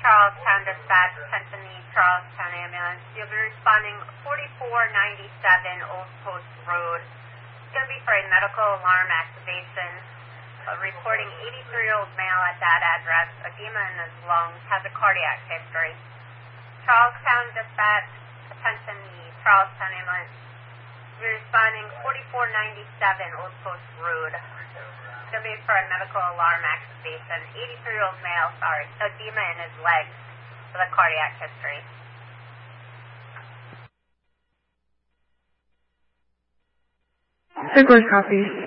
Charlestown Dispatch, attention the Charlestown ambulance. You'll be responding 4497 Old Post Road. It's going to be for a medical alarm activation. Reporting 83-year-old male at that address, edema in his lungs, has a cardiac history. Charlestown Dispatch, attention the Charlestown ambulance. You're responding 4497 Old Post Road. It's going to be for a medical alarm activation. 83-year-old male, edema in his legs with a cardiac history. Sigler's copy.